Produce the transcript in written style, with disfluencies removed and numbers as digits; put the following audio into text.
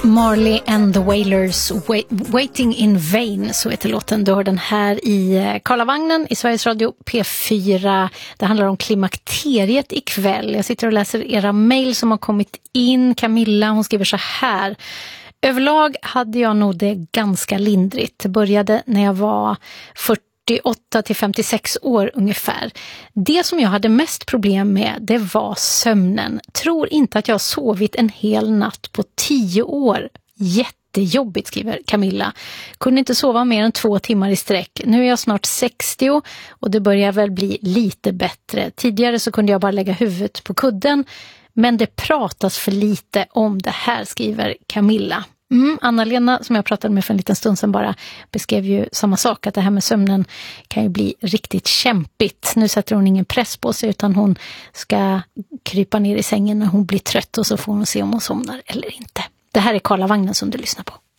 Marley and the Wailers, Waiting in Vain, så heter låten. Du hör den här i Karlavagnen i Sveriges Radio P4. Det handlar om klimakteriet ikväll. Jag sitter och läser era mejl som har kommit in. Camilla, hon skriver så här: överlag hade jag nog det ganska lindrigt. Det började när jag var 48 till 56 år ungefär. Det som jag hade mest problem med, det var sömnen. Tror inte att jag har sovit en hel natt på 10 år. Jättejobbigt, skriver Camilla. Kunde inte sova mer än 2 timmar i sträck. Nu är jag snart 60 och det börjar väl bli lite bättre. Tidigare så kunde jag bara lägga huvudet på kudden. Men det pratas för lite om det här, skriver Camilla. Anna-Lena, som jag pratade med för en liten stund sedan, bara beskrev ju samma sak, att det här med sömnen kan ju bli riktigt kämpigt. Nu sätter hon ingen press på sig, utan hon ska krypa ner i sängen när hon blir trött och så får hon se om hon somnar eller inte. Det här är Karlavagnen som du lyssnar på.